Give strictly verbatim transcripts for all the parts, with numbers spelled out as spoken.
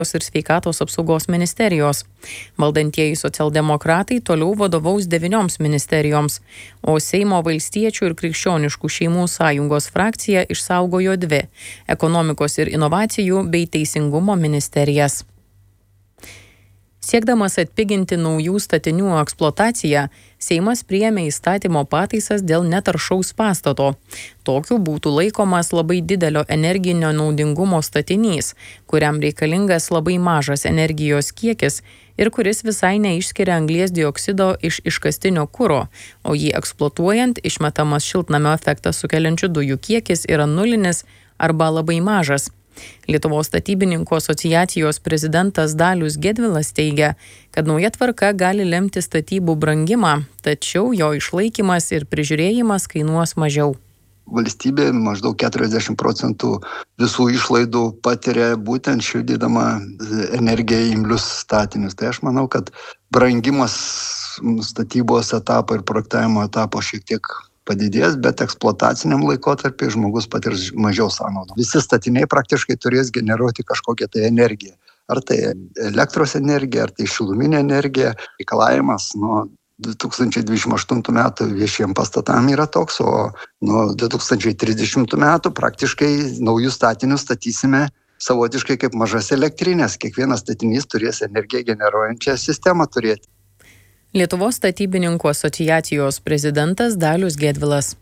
ir sveikatos apsaugos ministerijos. Valdantieji socialdemokratai toliau vadovaus devynioms ministerijoms, o Seimo valstiečių ir krikščioniškų šeimų sąjungos frakcija išsaugojo dvi – ekonomikos ir inovacijų bei teisingumo ministerijas. Siekdamas atpiginti naujų statinių eksploataciją, Seimas priėmė įstatymo pataisas dėl netaršaus pastato. Tokiu būtų laikomas labai didelio energinio naudingumo statinys, kuriam reikalingas labai mažas energijos kiekis ir kuris visai neišskiria anglies dioksido iš iškastinio kuro, o jį eksploatuojant išmetamas šiltnamio efektą sukeliančių dujų kiekis yra nulinis arba labai mažas. Lietuvos statybininkų asociacijos prezidentas Dalius Gedvilas teigia, kad nauja tvarka gali lemti statybų brangimą, tačiau jo išlaikymas ir prižiūrėjimas kainuos mažiau. Valstybė maždaug keturiasdešimt procentų visų išlaidų patiria būtent šildydama energiją imlius statinius. Tai aš manau, kad brangimas statybos etapo ir projektavimo etapo šiek tiek padidės, bet eksploataciniam laikotarpiui žmogus patirs mažiau sąnaudų. Visi statiniai praktiškai turės generuoti kažkokią tai energiją. Ar tai elektros energija, ar tai šiluminė energija. Reikalavimas nuo du tūkstančiai dvidešimt aštuntų metų viešiem pastatam yra toks, o nuo du tūkstančiai trisdešimtų metų praktiškai naujus statinius statysime savotiškai kaip mažas elektrinės. Kiekvienas statinys turės energiją generuojančią sistemą turėti. Lietuvos statybininkų asociacijos prezidentas Dalius Gedvilas.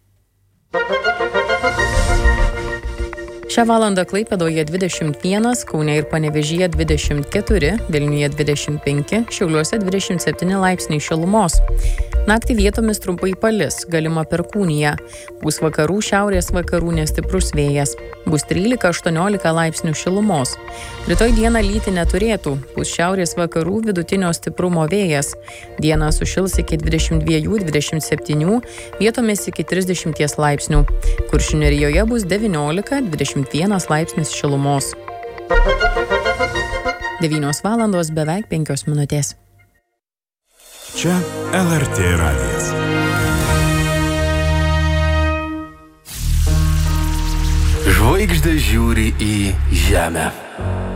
Šią valandą Klaipėdoje dvidešimt vienas, Kaune ir Panevėžyje dvidešimt keturi, Vilniuje dvidešimt penki, Šiauliuose dvidešimt septyni laipsniai šilumos. Naktį vietomis trumpai palis, galima perkūnija. Bus vakarų šiaurės vakarų nestiprus vėjas. Bus trylika aštuoniolika laipsnių šilumos. Rytoj dieną lyti neturėtų. Bus šiaurės vakarų vidutinio stiprumo vėjas. Dieną sušils iki dvidešimt dviejų dvidešimt septynių, vietomis iki trisdešimt laipsnių. Kuršių nerijoje bus devyniolika dvidešimt vienas laipsnis šilumos. devynios valandos beveik penkios minutės. Čia L R T radijas. Žvaigždės žiūri į žemę.